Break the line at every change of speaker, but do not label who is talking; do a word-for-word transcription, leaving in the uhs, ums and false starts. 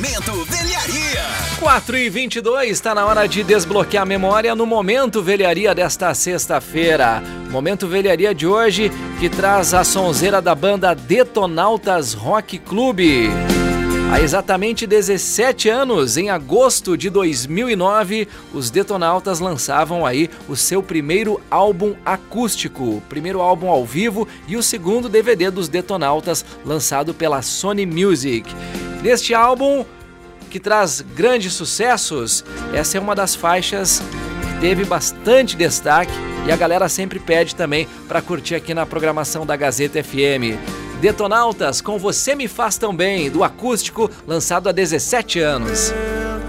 Momento Velharia.
quatro e vinte e dois, está na hora de desbloquear a memória no Momento Velharia desta sexta-feira. Momento Velharia de hoje, que traz a sonzeira da banda Detonautas Rock Clube. Há exatamente dezessete anos, em agosto de dois mil e nove, os Detonautas lançavam aí o seu primeiro álbum acústico, primeiro álbum ao vivo e o segundo D V D dos Detonautas, lançado pela Sony Music. Neste álbum, que traz grandes sucessos, essa é uma das faixas que teve bastante destaque e a galera sempre pede também para curtir aqui na programação da Gazeta F M. Detonautas com Você Me Faz Tão Bem, do acústico, lançado há dezessete anos.